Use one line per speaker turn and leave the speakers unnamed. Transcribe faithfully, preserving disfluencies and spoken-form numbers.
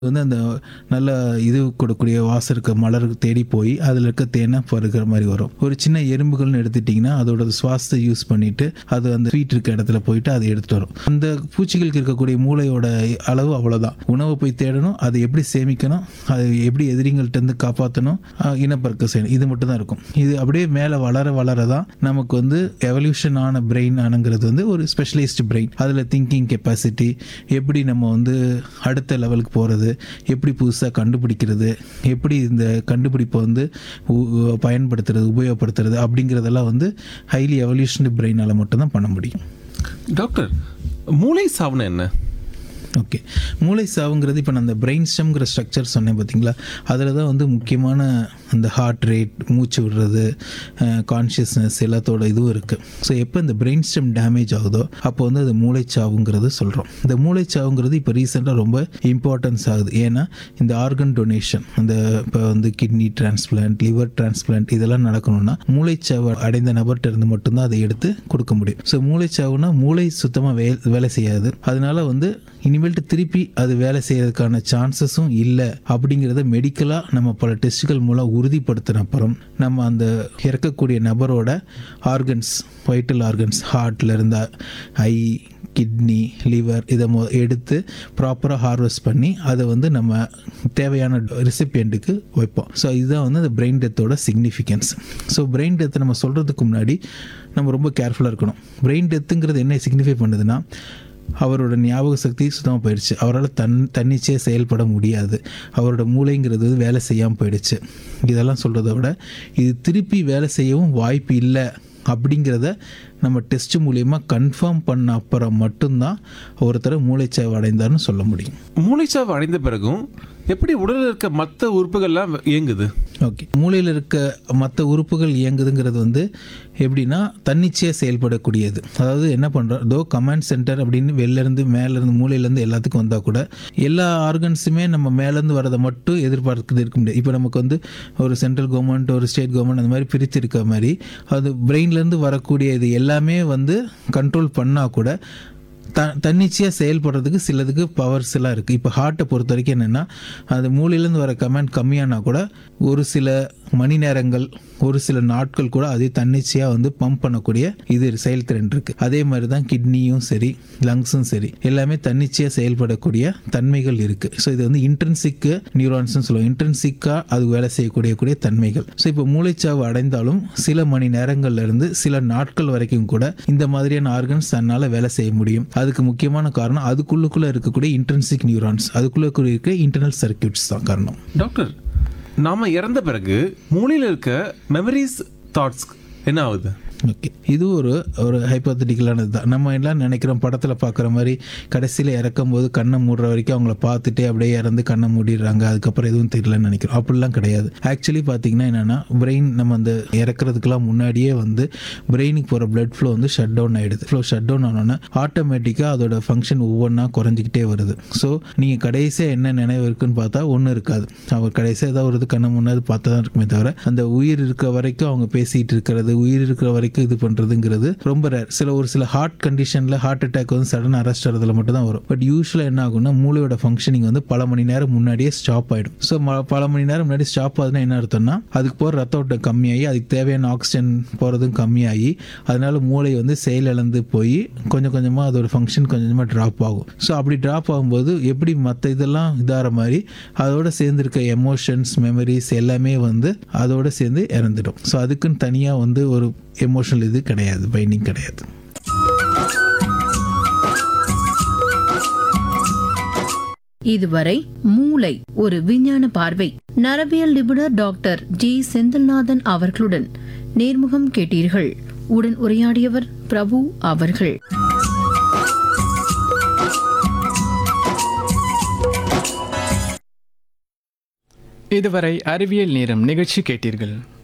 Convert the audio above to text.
வந்து அந்த நல்ல இது கொடுக்கக்கூடிய வாசம் இருக்க மலர் தேடி போய் அதில் இருக்க தேனை பருகிற மாதிரி வரும். ஒரு சின்ன எறும்புகள்னு எடுத்துட்டிங்கன்னா அதோட சுவாசத்தை யூஸ் பண்ணிட்டு அது அந்த ஸ்வீட் இருக்க இடத்துல போயிட்டு அதை எடுத்துட்டு வரும். அந்த பூச்சிகளுக்கு இருக்கக்கூடிய மூளையோட அளவு அவ்வளோதான். உணவை போய் தேடணும், அதை எப்படி சேமிக்கணும், அதை எப்படி எதிரிங்கள்ட்ட இருந்து காப்பாற்றணும், இனப்பெருக்கம் செய்யணும், இது மட்டும் தான் இருக்கும். இது அப்படியே மேலே வளர வளர தான் நமக்கு வந்து எவல்யூஷன் ஆன பிரெயின் ஆனங்கிறது வந்து ஒரு ஸ்பெஷலைஸ்டு பிரெயின். அதில் திங்கிங் கெப்பாசிட்டி, எப்படி நம்ம வந்து அடுத்த லெவலுக்கு போகிறது, எப்படி புதுசாக கண்டுபிடிக்கிறது, எப்படி இந்த கண்டுபிடிப்பை வந்து பயன்படுத்துறது, உபயோகப்படுத்துறது அப்படிங்கிறதெல்லாம் வந்து ஹைலி எவல்யூஷனரி பிரெயினால் மட்டும்தான் பண்ண முடியும்.
டாக்டர், மூளை சாவுனா என்ன?
ஓகே, மூளை சாவுங்கிறது இப்போ நான் அந்த பிரெயின் ஸ்டெம்ங்கிற ஸ்ட்ரக்சர் சொன்னேன் பார்த்தீங்களா, அதில் தான் வந்து முக்கியமான அந்த ஹார்ட் ரேட், மூச்சு விடுறது, கான்ஷியஸ்னஸ் எல்லாத்தோட இதுவும் இருக்குது. ஸோ எப்போ இந்த பிரெயின் ஸ்டெம் டேமேஜ் ஆகுதோ அப்போ வந்து அது மூளைச்சாவுங்கிறது சொல்கிறோம். இந்த மூளைச்சாவுங்கிறது இப்போ ரீசெண்டாக ரொம்ப இம்பார்ட்டன்ஸ் ஆகுது. ஏன்னா இந்த ஆர்கன் டொனேஷன், அந்த இப்போ வந்து கிட்னி டிரான்ஸ்பிளான்ட், லிவர் டிரான்ஸ்பிளான்ட் இதெல்லாம் நடக்கணும்னா மூளைச்சாவு அடைந்த நபர்கிட்ட இருந்து மட்டும்தான் அதை எடுத்து கொடுக்க முடியும். ஸோ மூளைச்சாவுனா மூளை சுத்தமாக வே வேலை செய்யாது. அதனால வந்து இனிமேல்ட்டு திருப்பி அது வேலை செய்யறதுக்கான சான்சஸும் இல்லை அப்படிங்கிறத மெடிக்கலாக நம்ம பல டெஸ்ட்டுகள் மூலம் உறுதிப்படுத்தின அப்புறம் நம்ம அந்த இறக்கக்கூடிய நபரோட ஆர்கன்ஸ், வைட்டல் ஆர்கன்ஸ், ஹார்ட்டில் இருந்த ஐ, கிட்னி, லிவர் இதை மொ எடுத்து ப்ராப்பராக ஹார்வெஸ்ட் பண்ணி அதை வந்து நம்ம தேவையான ரெசிபியண்ட்டுக்கு வைப்போம். ஸோ இதுதான் வந்து அந்த பிரெயின் டெத்தோட சிக்னிஃபிகன்ஸ். ஸோ பிரெயின் டெத்தை நம்ம சொல்கிறதுக்கு முன்னாடி நம்ம ரொம்ப கேர்ஃபுல்லாக இருக்கணும். பிரெயின் டெத்துங்கிறது என்ன சிக்னிஃபை பண்ணுதுன்னா, அவரோட ஞாபக சக்தி சுத்தமாக போயிடுச்சு, அவரால் தன் தன்னிச்சையாக செயல்பட முடியாது, அவரோட மூளைங்கிறது வேலை செய்யாமல் போயிடுச்சு. இதெல்லாம் சொல்கிறத விட இது திருப்பி வேலை செய்யவும் வாய்ப்பு இல்லை அப்படிங்கிறத நம்ம டெஸ்ட் மூலமா கன்ஃபார்ம் பண்ண அப்புறம் மட்டும்தான் ஒருத்தர் மூளைச்சாவு அடைந்தார்னு சொல்ல முடியும்.
மூளைச்சாவு அடைந்த பிறகும் எப்படி உடலில் இருக்க மற்ற உறுப்புகள்லாம் இயங்குது?
ஓகே, மூளையில் இருக்க மற்ற உறுப்புகள் இயங்குதுங்கிறது வந்து எப்படின்னா தன்னிச்சையாக செயல்படக்கூடியது. அதாவது என்ன பண்ணுறோம், தோ கமாண்ட் சென்டர் அப்படின்னு வெளிலேருந்து மேலேருந்து மூளையிலேருந்து எல்லாத்துக்கும் வந்தால் கூட எல்லா ஆர்கன்ஸுமே நம்ம மேலேருந்து வரதை மட்டும் எதிர்பார்க்குறது இருக்க முடியாது. இப்போ நமக்கு வந்து ஒரு சென்ட்ரல் கவர்மெண்ட், ஒரு ஸ்டேட் கவர்மெண்ட் அந்த மாதிரி பிரித்து இருக்க மாதிரி அது பிரெயின்லேருந்து வரக்கூடிய இது எல்லாமே வந்து கண்ட்ரோல் பண்ணால் கூட த தன்னிச்சையாக செயல்படுறதுக்கு சிலதுக்கு பவர்ஸ் எல்லாம் இருக்குது. இப்போ ஹார்ட்டை பொறுத்த வரைக்கும் என்னென்னா, அது மூளையிலேருந்து வர கமெண்ட் கம்மியானா கூட ஒரு சில மணி நேரங்கள், ஒரு சில நாட்கள் கூட அதே தன்னிச்சையாக வந்து பம்ப் பண்ணக்கூடிய இது செயல்திறன் இருக்குது. அதே மாதிரி தான் கிட்னியும் சரி, லங்ஸும் சரி, எல்லாமே தன்னிச்சையாக செயல்படக்கூடிய தன்மைகள் இருக்குது. ஸோ இது வந்து இன்ட்ரென்சிக்கு நியூரான்ஸ்னு சொல்லுவோம். இன்ட்ரென்சிக்காக அது வேலை செய்யக்கூடிய கூடிய தன்மைகள். ஸோ இப்போ மூளைச்சாவு அடைந்தாலும் சில மணி நேரங்கள்லேருந்து சில நாட்கள் வரைக்கும் கூட இந்த மாதிரியான ஆர்கன்ஸ் தன்னால் வேலை செய்ய முடியும். அதுக்கு முக்கியமான காரணம் அதுக்குள்ளுக்குள்ளே இருக்கக்கூடிய இன்ட்ரென்சிக் நியூரான்ஸ், அதுக்குள்ளே இருக்க இன்டர்னல் சர்க்யூட்ஸ் தான் காரணம்.
டாக்டர், நாம இறந்த பிறகு மூளையில் இருக்க மெமரிஸ், தாட்ஸ் என்ன ஆகுது?
ஓகே, இது ஒரு ஒரு ஹைப்போதட்டிக்கலானது தான். நம்ம எல்லாம் நினைக்கிறோம் படத்தில் பார்க்குற மாதிரி கடைசியில் இறக்கும் போது கண்ணை மூடுற வரைக்கும் அவங்கள பார்த்துட்டே அப்படியே இறந்து கண்ணை மூடிடுறாங்க, அதுக்கப்புறம் எதுவும் தெரியலன்னு நினைக்கிறோம். அப்படிலாம் கிடையாது. ஆக்சுவலி பார்த்தீங்கன்னா என்னென்னா, பிரெயின் நம்ம அந்த இறக்குறதுக்கெல்லாம் முன்னாடியே வந்து பிரெயினுக்கு போகிற பிளட் ஃப்ளோ வந்து ஷட் டவுன் ஆகிடுது. ஃப்ளோ ஷட் டவுன் ஆனோன்னா ஆட்டோமேட்டிக்காக அதோட ஃபங்க்ஷன் ஒவ்வொன்றா குறைஞ்சிக்கிட்டே வருது. ஸோ நீங்கள் கடைசியாக என்ன நினைவு இருக்குன்னு பார்த்தா ஒன்றும் இருக்காது. அவர் கடைசியாக ஏதாவது ஒரு கண்ணை முன்னாடி பார்த்தா தான் இருக்குமே தவிர அந்த உயிர் இருக்க வரைக்கும் அவங்க பேசிகிட்டு இருக்கிறது, உயிர் இருக்கிற வரைக்கும் இது பண்றதுங்கிறது ரொம்ப ரேர். சில ஒரு சில ஹார்ட் கண்டிஷன்ல ஹார்ட் அட்டாக் வந்து சடன் அரெஸ்ட் ஆகிறதுல மட்டும் தான் வரும். பட் யூஸ்வலா என்ன ஆகும்னா, மூளையோட ஃபங்க்ஷனிங் வந்து பல மணி நேரம் முன்னாடியே ஸ்டாப் ஆயிடும். ஸோ பல மணி நேரம் முன்னாடி ஸ்டாப் ஆகுதுன்னா என்ன அர்த்தம்னா, அதுக்கு போகிற ரத்த ஓட்டம் கம்மியாகி அதுக்கு தேவையான ஆக்சிஜன் போகிறதும் கம்மியாகி அதனால மூளை வந்து செயலிழந்து போய் கொஞ்சம் கொஞ்சமாக அதோட ஃபங்க்ஷன் கொஞ்சம் கொஞ்சமாக ட்ராப் ஆகும். ஸோ அப்படி ட்ராப் ஆகும்போது எப்படி மற்ற இதெல்லாம் இதாகிற மாதிரி அதோட சேர்ந்து இருக்க எமோஷன்ஸ், மெமரிஸ் எல்லாமே வந்து அதோட சேர்ந்து இறந்துடும். ஸோ அதுக்குன்னு தனியாக வந்து ஒரு எமோஷனல் இது கிடையாது, பைண்டிங் கிடையாது.
இதுவரை மூளை ஒரு விஞ்ஞான பார்வை, நரபியல் நிபுணர் டாக்டர் ஜி செந்தில்நாதன் அவர்களுடன் நேர்முகம் கேட்டீர்கள். உடன் உரையாடியவர் பிரபு அவர்கள்.
இதுவரை அறிவியல் நேரம் நிகழ்ச்சி கேட்டீர்கள்.